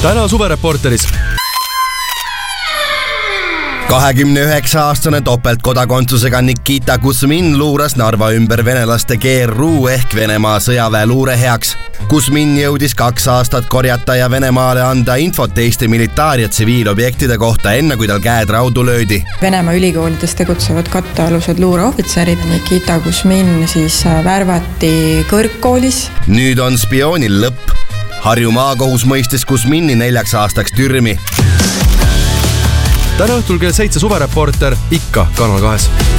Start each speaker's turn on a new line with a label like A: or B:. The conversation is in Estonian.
A: täna Suvereporteris.
B: 29-aastane topeltkodakondsusega Nikita Kuzmin luuras Narva ümber venelaste GRU ehk Venemaa sõjaväe luure heaks. Kuzmin jõudis 2 aastat korjata ja Venemaale anda infot Eesti militaar- ja tsiviilobjektide kohta enne, kui tal käed raudu löödi.
C: Venemaa ülikoolides tegutsevad kattealused luureohvitserid. Nikita Kuzmin siis värvati kõrgkoolis.
B: Nüüd on spioonil lõpp. Harju maakohus mõistis Kuzmini 4 aastaks türmi.
A: Täna õhtul kell 7 Suvereporter ikka Kanal 2.